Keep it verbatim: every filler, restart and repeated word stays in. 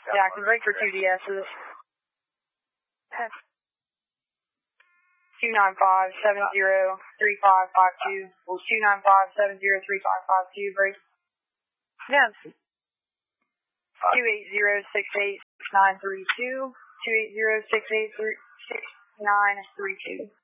Yeah, I can break for two D S's. two nine five seven zero three five five two. two nine five seven zero three five five two, break. Yes. two eight zero six eight six nine three two. two eight zero six eight six nine three two.